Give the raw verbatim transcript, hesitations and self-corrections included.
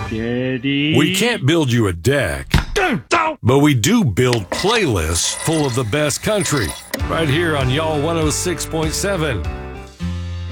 Daddy. We can't build you a deck, but we do build playlists full of the best country. Right here on Y'all one oh six point seven.